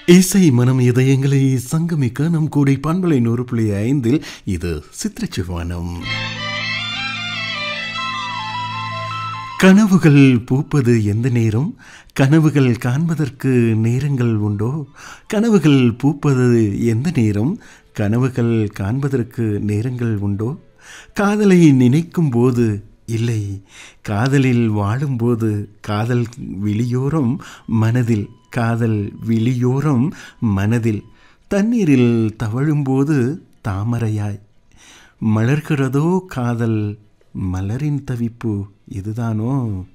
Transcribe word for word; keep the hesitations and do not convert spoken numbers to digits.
இசை மனம் இதயங்களை சங்கமிக்க நம் கூடை பண்பலை நூறு புள்ளி ஐந்தில் இது சித்திரச்சிவானம். கனவுகள் பூப்பது எந்த நேரம்? கனவுகள் காண்பதற்கு நேரங்கள் உண்டோ? கனவுகள் பூப்பது எந்த நேரம்? கனவுகள் காண்பதற்கு நேரங்கள் உண்டோ? காதலை நினைக்கும் போது இல்லை, காதலில் வாழும்போது காதல் விழியோரம் மனதில், காதல் விழியோரம் மனதில், தண்ணீரில் தவழும்போது தாமரையாய் மலர்கிறதோ காதல், மலரின் தவிப்பு இதுதானோ?